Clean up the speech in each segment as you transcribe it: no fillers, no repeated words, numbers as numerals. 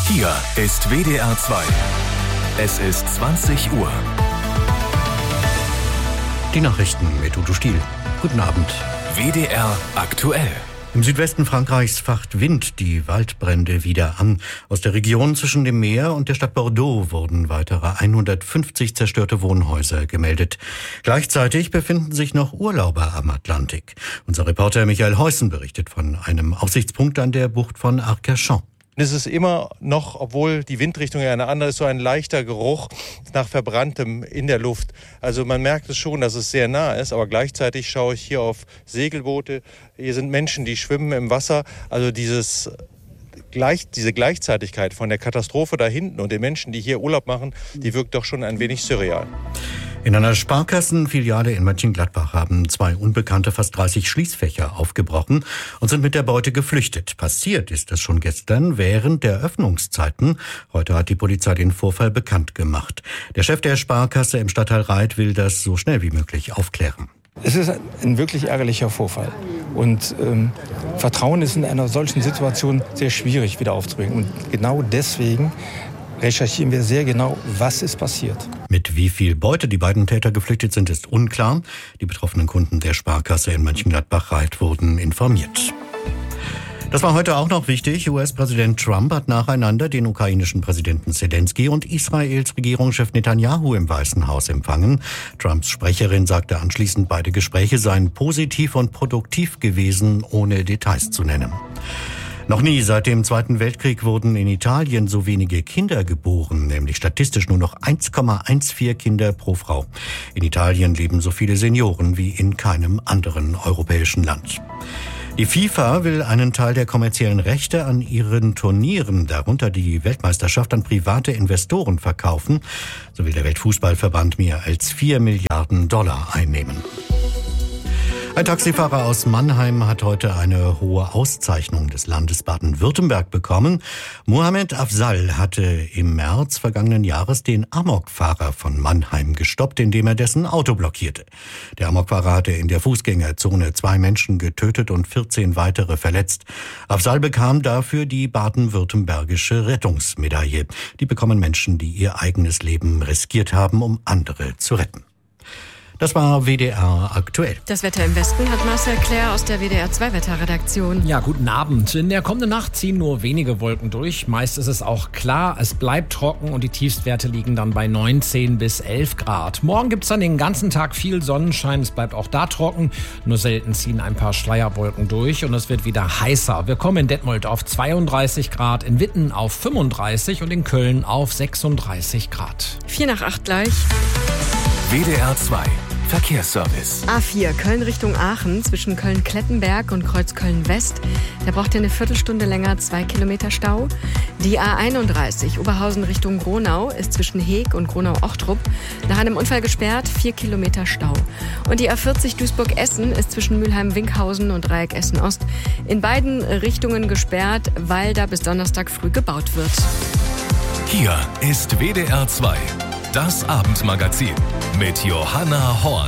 Hier ist WDR 2. Es ist 20 Uhr. Die Nachrichten mit Udo Stiel. Guten Abend. WDR aktuell. Im Südwesten Frankreichs facht Wind die Waldbrände wieder an. Aus der Region zwischen dem Meer und der Stadt Bordeaux wurden weitere 150 zerstörte Wohnhäuser gemeldet. Gleichzeitig befinden sich noch Urlauber am Atlantik. Unser Reporter Michael Heusen berichtet von einem Aussichtspunkt an der Bucht von Arcachon. Es ist immer noch, obwohl die Windrichtung ja eine andere ist, so ein leichter Geruch nach Verbranntem in der Luft. Also man merkt es schon, dass es sehr nah ist, aber gleichzeitig schaue ich hier auf Segelboote. Hier sind Menschen, die schwimmen im Wasser. Also diese Gleichzeitigkeit von der Katastrophe da hinten und den Menschen, die hier Urlaub machen, die wirkt doch schon ein wenig surreal. In einer Sparkassenfiliale in Mönchengladbach haben 2 Unbekannte fast 30 Schließfächer aufgebrochen und sind mit der Beute geflüchtet. Passiert ist das schon gestern während der Öffnungszeiten. Heute hat die Polizei den Vorfall bekannt gemacht. Der Chef der Sparkasse im Stadtteil Reit will das so schnell wie möglich aufklären. Es ist ein wirklich ärgerlicher Vorfall. Und Vertrauen ist in einer solchen Situation sehr schwierig wieder aufzubringen. Und genau deswegen recherchieren wir sehr genau, was ist passiert. Mit wie viel Beute die beiden Täter geflüchtet sind, ist unklar. Die betroffenen Kunden der Sparkasse in Mönchengladbach-Reit wurden informiert. Das war heute auch noch wichtig. US-Präsident Trump hat nacheinander den ukrainischen Präsidenten Zelensky und Israels Regierungschef Netanyahu im Weißen Haus empfangen. Trumps Sprecherin sagte anschließend, beide Gespräche seien positiv und produktiv gewesen, ohne Details zu nennen. Noch nie seit dem Zweiten Weltkrieg wurden in Italien so wenige Kinder geboren, nämlich statistisch nur noch 1,14 Kinder pro Frau. In Italien leben so viele Senioren wie in keinem anderen europäischen Land. Die FIFA will einen Teil der kommerziellen Rechte an ihren Turnieren, darunter die Weltmeisterschaft, an private Investoren verkaufen. So will der Weltfußballverband mehr als $4 Milliarden einnehmen. Ein Taxifahrer aus Mannheim hat heute eine hohe Auszeichnung des Landes Baden-Württemberg bekommen. Mohamed Afzal hatte im März vergangenen Jahres den Amokfahrer von Mannheim gestoppt, indem er dessen Auto blockierte. Der Amokfahrer hatte in der Fußgängerzone 2 Menschen getötet und 14 weitere verletzt. Afzal bekam dafür die baden-württembergische Rettungsmedaille. Die bekommen Menschen, die ihr eigenes Leben riskiert haben, um andere zu retten. Das war WDR aktuell. Das Wetter im Westen hat Marcel Claire aus der WDR 2 Wetterredaktion. Ja, guten Abend. In der kommenden Nacht ziehen nur wenige Wolken durch. Meist ist es auch klar, es bleibt trocken und die Tiefstwerte liegen dann bei 19 bis 11 Grad. Morgen gibt's dann den ganzen Tag viel Sonnenschein. Es bleibt auch da trocken. Nur selten ziehen ein paar Schleierwolken durch und es wird wieder heißer. Wir kommen in Detmold auf 32 Grad, in Witten auf 35 und in Köln auf 36 Grad. 7:45 gleich. WDR 2. Verkehrsservice. A4 Köln Richtung Aachen zwischen Köln-Klettenberg und Kreuzköln-West. Da braucht ihr eine Viertelstunde länger, 2 Kilometer Stau. Die A31 Oberhausen Richtung Gronau ist zwischen Heeg und Gronau-Ochtrup nach einem Unfall gesperrt, 4 Kilometer Stau. Und die A40 Duisburg-Essen ist zwischen Mülheim-Winkhausen und Dreieck Essen-Ost in beiden Richtungen gesperrt, weil da bis Donnerstag früh gebaut wird. Hier ist WDR 2. Das Abendmagazin mit Johanna Horn.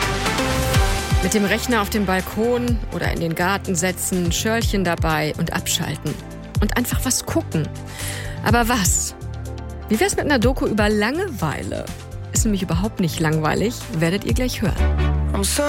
Mit dem Rechner auf den Balkon oder in den Garten setzen, Schörlchen dabei und abschalten. Und einfach was gucken. Aber was? Wie wär's mit einer Doku über Langeweile? Ist nämlich überhaupt nicht langweilig, werdet ihr gleich hören.